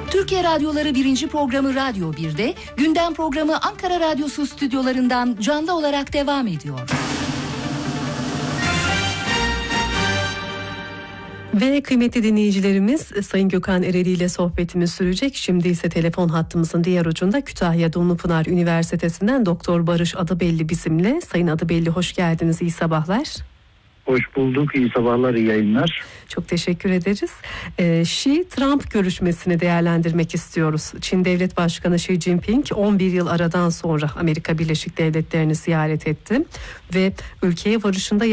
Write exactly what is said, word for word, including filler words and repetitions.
Türkiye Radyoları birinci programı Radyo bir'de, gündem programı Ankara Radyosu stüdyolarından canlı olarak devam ediyor. Ve kıymetli dinleyicilerimiz, Sayın Gökhan Ereli ile sohbetimiz sürecek. Şimdi ise telefon hattımızın diğer ucunda Kütahya Dumlupınar Üniversitesi'nden Doktor Barış Adıbelli bizimle. Sayın Adıbelli, hoş geldiniz, iyi sabahlar. Hoş bulduk, iyi sabahlar, iyi yayınlar. Çok teşekkür ederiz. Ee, Xi-Trump görüşmesini değerlendirmek istiyoruz. Çin Devlet Başkanı Xi Jinping on bir yıl aradan sonra Amerika Birleşik Devletleri'ni ziyaret etti ve ülkeye varışında